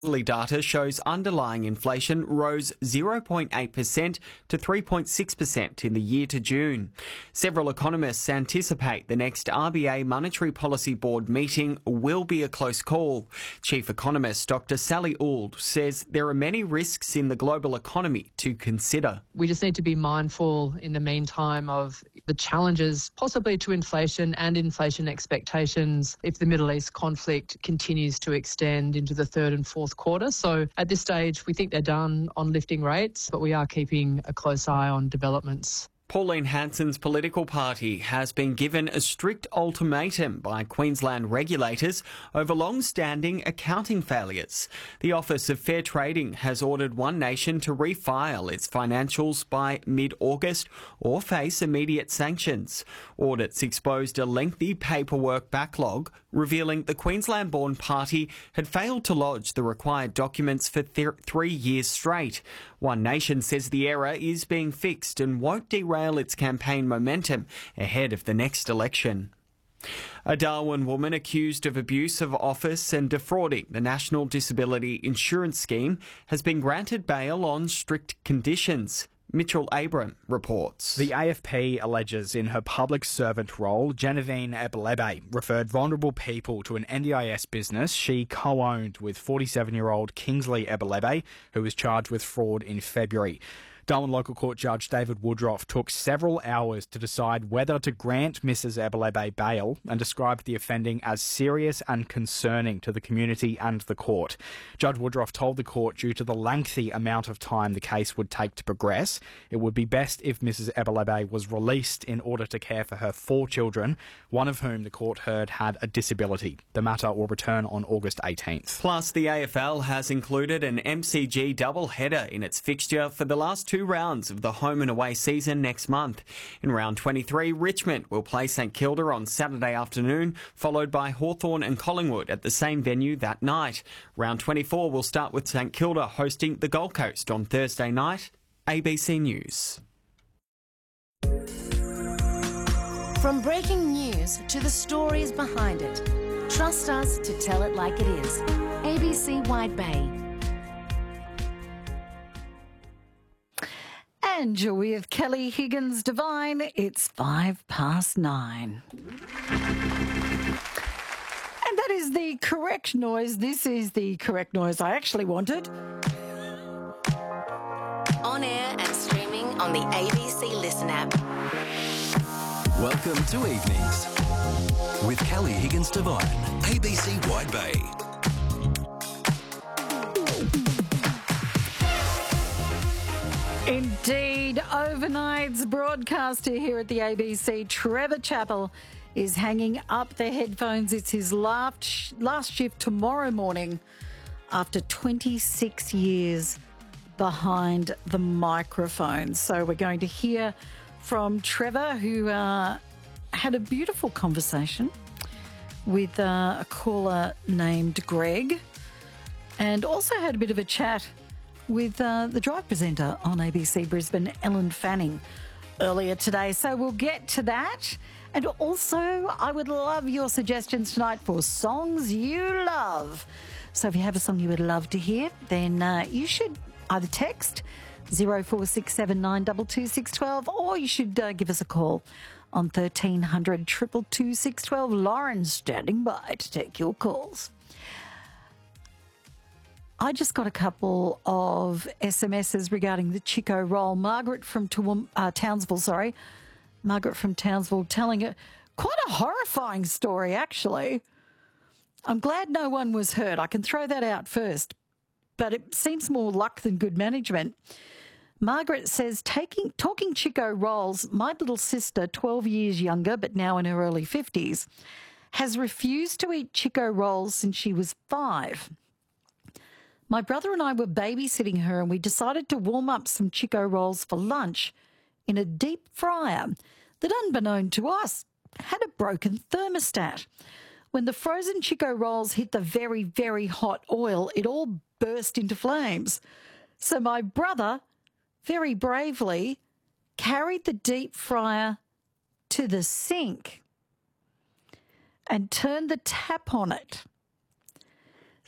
Quarterly data shows underlying inflation rose 0.8% to 3.6% in the year to June. Several economists anticipate the next RBA Monetary Policy Board meeting will be a close call. Chief economist Dr. Sally Auld says there are many risks in the global economy to consider. We just need to be mindful in the meantime of the challenges possibly to inflation and inflation expectations if the Middle East conflict continues to extend into the third and fourth quarter. So at this stage, we think they're done on lifting rates, but we are keeping a close eye on developments. Pauline Hanson's political party has been given a strict ultimatum by Queensland regulators over long-standing accounting failures. The Office of Fair Trading has ordered One Nation to refile its financials by mid-August or face immediate sanctions. Audits exposed a lengthy paperwork backlog, revealing the Queensland-born party had failed to lodge the required documents for 3 years straight. One Nation says the error is being fixed and won't derail its campaign momentum ahead of the next election. A Darwin woman accused of abuse of office and defrauding the National Disability Insurance Scheme has been granted bail on strict conditions. Mitchell Abram reports. The AFP alleges in her public servant role, Genevieve Ebelebe referred vulnerable people to an NDIS business she co-owned with 47-year-old Kingsley Ebelebe, who was charged with fraud in February. Darwin Local Court Judge David Woodruff took several hours to decide whether to grant Mrs. Ebelebe bail and described the offending as serious and concerning to the community and the court. Judge Woodruff told the court due to the lengthy amount of time the case would take to progress, it would be best if Mrs. Ebelebe was released in order to care for her 4 children, one of whom the court heard had a disability. The matter will return on August 18th. Plus, the AFL has included an MCG double-header in its fixture for the last 2 rounds of the home and away season next month. In round 23, Richmond will play St Kilda on Saturday afternoon, followed by Hawthorn and Collingwood at the same venue that night. Round 24 will start with St Kilda hosting the Gold Coast on Thursday night. ABC News. From breaking news to the stories behind it, trust us to tell it like it is. ABC Wide Bay. And you're with Kelly Higgins Devine. It's 9:05. And that is the correct noise. This is the correct noise I actually wanted. On air and streaming on the ABC Listen app. Welcome to Evenings with Kelly Higgins Devine, ABC Wide Bay. Indeed, overnight's broadcaster here at the ABC, Trevor Chappell, is hanging up the headphones. It's his last shift tomorrow morning after 26 years behind the microphone. So we're going to hear from Trevor, who had a beautiful conversation with a caller named Greg, and also had a bit of a chat with the drive presenter on ABC Brisbane, Ellen Fanning, earlier today. So we'll get to that. And also, I would love your suggestions tonight for songs you love. So if you have a song you would love to hear, then you should either text 0467922612, or you should give us a call on 1300 222 612. Lauren's standing by to take your calls. I just got a couple of SMSs regarding the Chico roll. Margaret from Townsville, Margaret from Townsville telling quite a horrifying story, actually. I'm glad no one was hurt. I can throw that out first. But it seems more luck than good management. Margaret says, talking Chico rolls, my little sister, 12 years younger, but now in her early 50s, has refused to eat Chico rolls since she was 5. My brother and I were babysitting her, and we decided to warm up some Chico rolls for lunch in a deep fryer that, unbeknown to us, had a broken thermostat. When the frozen Chico rolls hit the very, very hot oil, it all burst into flames. So my brother, very bravely, carried the deep fryer to the sink and turned the tap on it.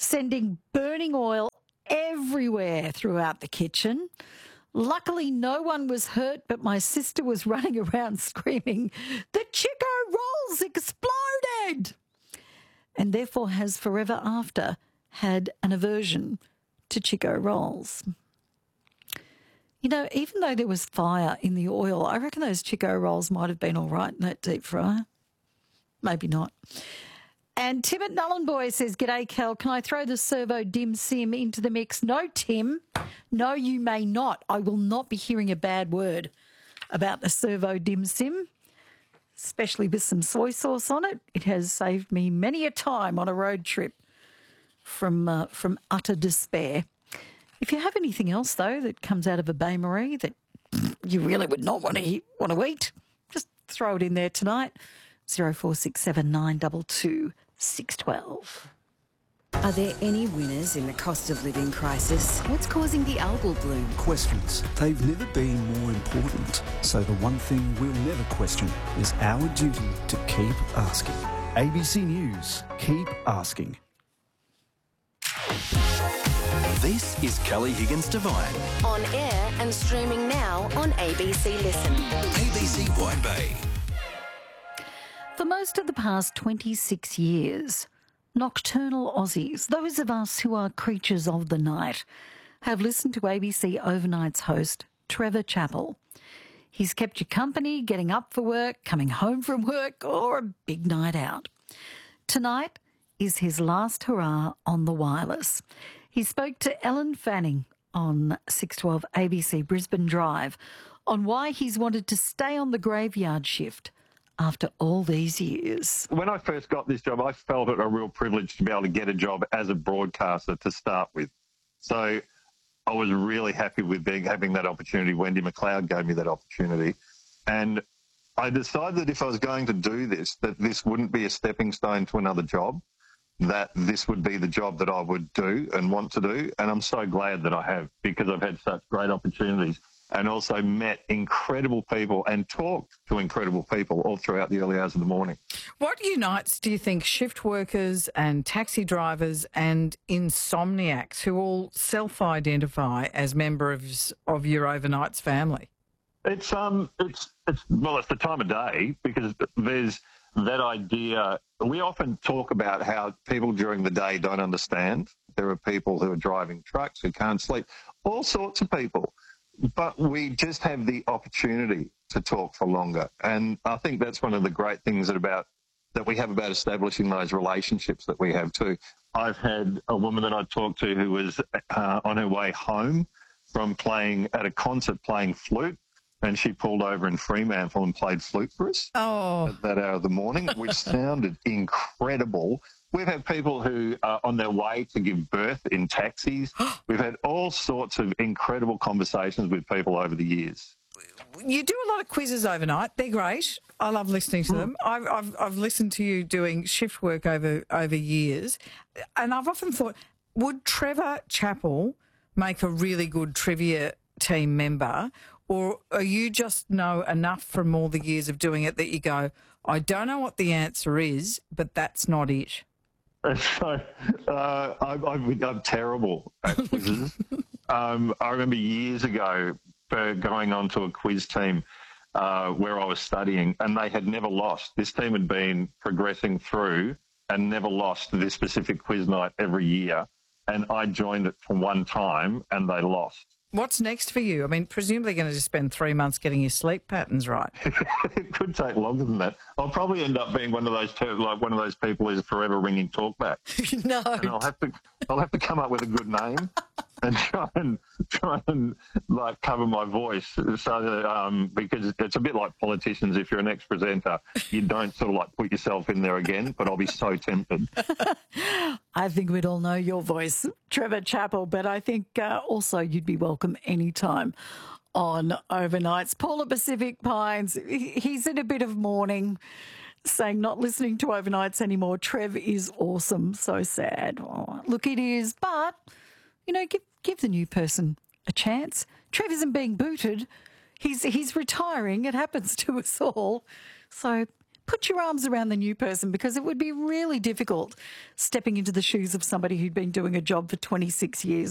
sending burning oil everywhere throughout the kitchen. Luckily, no one was hurt, but my sister was running around screaming, "The Chico rolls exploded!" and therefore has forever after had an aversion to Chico rolls. You know, even though there was fire in the oil, I reckon those Chico rolls might have been all right in that deep fryer. Maybe not. And Tim at Nullenboy says, "G'day, Cal. Can I throw the servo dim sim into the mix?" No, Tim. No, you may not. I will not be hearing a bad word about the servo dim sim, especially with some soy sauce on it. It has saved me many a time on a road trip from utter despair. If you have anything else, though, that comes out of a Bain Marie that you really would not want to eat, just throw it in there tonight. 0467 922 612. Are there any winners in the cost of living crisis? What's causing the algal bloom? Questions. They've never been more important. So the one thing we'll never question is our duty to keep asking. ABC News. Keep asking. This is Kelly Higgins Divine. On air and streaming now on ABC Listen. ABC Wide Bay. For most of the past 26 years, nocturnal Aussies, those of us who are creatures of the night, have listened to ABC Overnight's host, Trevor Chappell. He's kept you company, getting up for work, coming home from work, or a big night out. Tonight is his last hurrah on the wireless. He spoke to Ellen Fanning on 612 ABC Brisbane Drive on why he's wanted to stay on the graveyard shift after all these years. When I first got this job, I felt it a real privilege to be able to get a job as a broadcaster to start with. So I was really happy with having that opportunity. Wendy McLeod gave me that opportunity. And I decided that if I was going to do this, that this wouldn't be a stepping stone to another job, that this would be the job that I would do and want to do. And I'm so glad that I have, because I've had such great opportunities and also met incredible people and talked to incredible people all throughout the early hours of the morning. What unites, do you think, shift workers and taxi drivers and insomniacs who all self-identify as members of your Overnights family? It's the time of day, because there's that idea. We often talk about how people during the day don't understand. There are people who are driving trucks who can't sleep, all sorts of people. But we just have the opportunity to talk for longer. And I think that's one of the great things that we have about establishing those relationships that we have too. I've had a woman that I talked to who was on her way home from playing at a concert playing flute, and she pulled over in Fremantle and played flute for us at that hour of the morning, which sounded incredible. We've had people who are on their way to give birth in taxis. We've had all sorts of incredible conversations with people over the years. You do a lot of quizzes overnight. They're great. I love listening to them. I've listened to you doing shift work over years, and I've often thought, would Trevor Chappell make a really good trivia team member, or are you just know enough from all the years of doing it that you go, I don't know what the answer is, but that's not it? So I'm terrible at quizzes. I remember years ago going on to a quiz team where I was studying, and they had never lost. This team had been progressing through and never lost this specific quiz night every year. And I joined it for one time and they lost. What's next for you? I mean, presumably going to just spend 3 months getting your sleep patterns right. It could take longer than that. I'll probably end up being one of those people who's forever ringing talkback. No, and I'll have to come up with a good name and try and like cover my voice, so that because it's a bit like politicians. If you're an ex-presenter, you don't sort of like put yourself in there again. But I'll be so tempted. I think we'd all know your voice, Trevor Chappell, but I think also you'd be welcome anytime on Overnights. Paul at Pacific Pines, he's in a bit of mourning, saying not listening to Overnights anymore. Trev is awesome. So sad. Oh, look, it is, but, you know, give the new person a chance. Trev isn't being booted. He's retiring. It happens to us all. So put your arms around the new person, because it would be really difficult stepping into the shoes of somebody who'd been doing a job for 26 years.